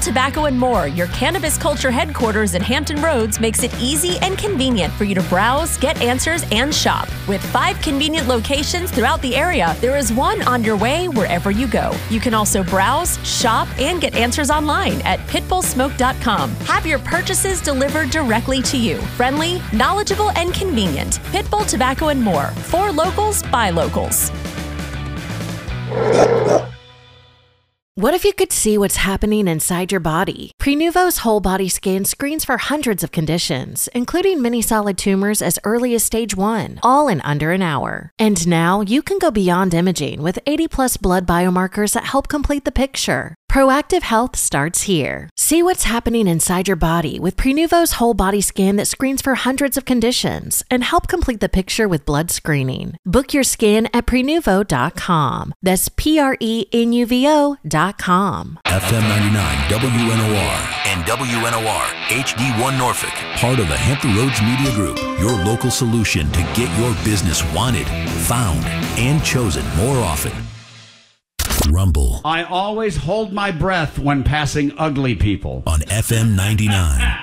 Tobacco and More, your cannabis culture headquarters in Hampton Roads, makes it easy and convenient for you to browse, get answers, and shop. With 5 convenient locations throughout the area, there is one on your way wherever you go. You can also browse, shop, and get answers online at pitbullsmoke.com. Have your purchases delivered directly to you. Friendly, knowledgeable, and convenient. Pitbull Tobacco and More. For locals, by locals. What if you could see what's happening inside your body? Prenuvo's whole body scan screens for hundreds of conditions, including many solid tumors as early as stage 1, all in under an hour. And now you can go beyond imaging with 80+ blood biomarkers that help complete the picture. Proactive health starts here. See what's happening inside your body with Prenuvo's whole body scan that screens for hundreds of conditions and help complete the picture with blood screening. Book your scan at Prenuvo.com. That's Prenuvo.com. FM 99 WNOR and WNOR HD1 Norfolk. Part of the Hampton Roads Media Group. Your local solution to get your business wanted, found, and chosen more often. Rumble. I always hold my breath when passing ugly people. On FM 99.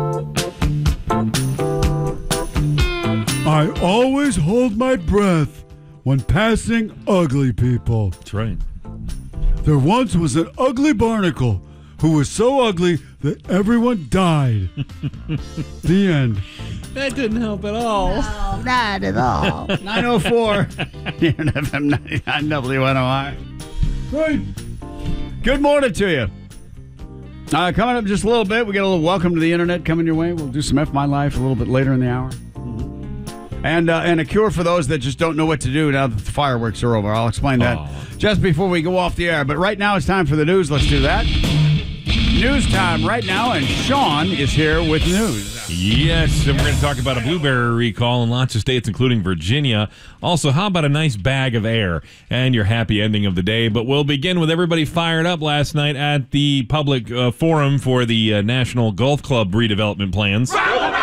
I always hold my breath when passing ugly people. That's right. There once was an ugly barnacle who was so ugly that everyone died. The end. That didn't help at all. No, not at all. 904 here at FM 99 WNOR. Right. Good morning to you. Coming up just a little bit, we get a little welcome to the internet coming your way. We'll do some F My Life a little bit later in the hour. And a cure for those that just don't know what to do now that the fireworks are over. I'll explain that just before we go off the air. But right now it's time for the news. Let's do that. News time right now, and Sean is here with news. Yes, and we're going to talk about a blueberry recall in lots of states, including Virginia. Also, how about a nice bag of air and your happy ending of the day? But we'll begin with everybody fired up last night at the public forum for the National Golf Club redevelopment plans.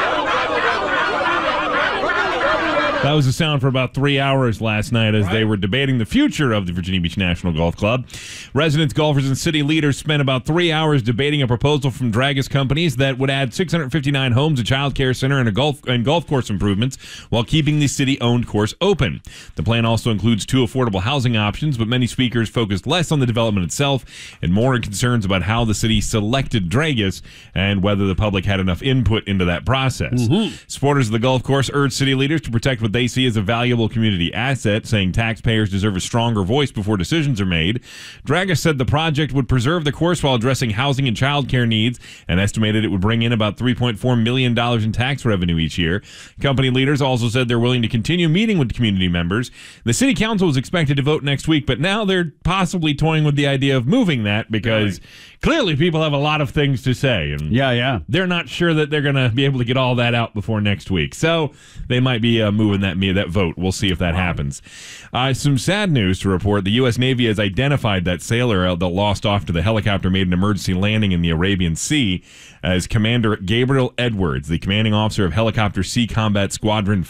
That was the sound for about 3 hours last night as they were debating the future of the Virginia Beach National Golf Club. Residents, golfers, and city leaders spent about 3 hours debating a proposal from Dragus Companies that would add 659 homes, a child care center, and golf course improvements while keeping the city-owned course open. The plan also includes 2 affordable housing options, but many speakers focused less on the development itself and more on concerns about how the city selected Dragus and whether the public had enough input into that process. Supporters of the golf course urged city leaders to protect what they see as a valuable community asset, saying taxpayers deserve a stronger voice before decisions are made. Dragus said the project would preserve the course while addressing housing and child care needs and estimated it would bring in about $3.4 million in tax revenue each year. Company leaders also said they're willing to continue meeting with community members. The city council was expected to vote next week, but now they're possibly toying with the idea of moving that because clearly people have a lot of things to say. And they're not sure that they're going to be able to get all that out before next week. So they might be moving that vote. We'll see if that happens. Some sad news to report. The U.S. Navy has identified that sailor that lost off to the helicopter made an emergency landing in the Arabian Sea as Commander Gabriel Edwards, the commanding officer of Helicopter Sea Combat Squadron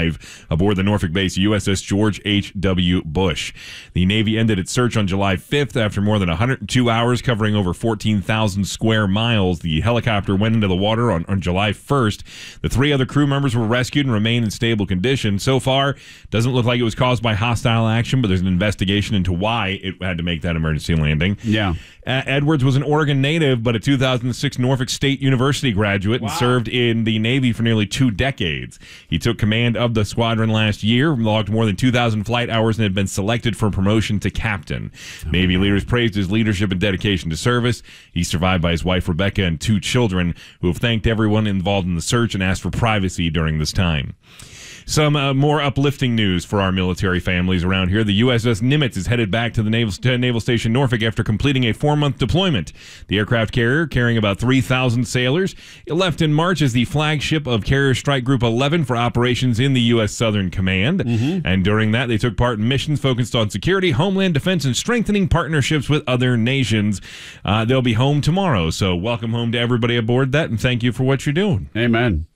5 aboard the Norfolk base USS George H.W. Bush. The Navy ended its search on July 5th after more than 102 hours covering over 14,000 square miles. The helicopter went into the water on July 1st. The 3 other crew members were rescued and remain in stable condition. So far, doesn't look like it was caused by hostile action, but there's an investigation into why it had to make that emergency landing. Edwards was an Oregon native, but a 2006 Norfolk State University graduate and served in the Navy for nearly 2 decades. He took command of the squadron last year, logged more than 2,000 flight hours, and had been selected for promotion to captain. Navy leaders praised his leadership and dedication to service. He's survived by his wife, Rebecca, and 2 children, who have thanked everyone involved in the search and asked for privacy during this time. Some more uplifting news for our military families around here. The USS Nimitz is headed back to the Naval Station Norfolk after completing a 4-month deployment. The aircraft carrier, carrying about 3,000 sailors, left in March as the flagship of Carrier Strike Group 11 for operations in the U.S. Southern Command. And during that, they took part in missions focused on security, homeland defense, and strengthening partnerships with other nations. They'll be home tomorrow, so welcome home to everybody aboard that, and thank you for what you're doing. Amen.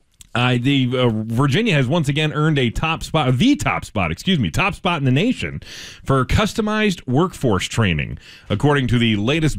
Virginia has once again earned the top spot in the nation for customized workforce training, according to the latest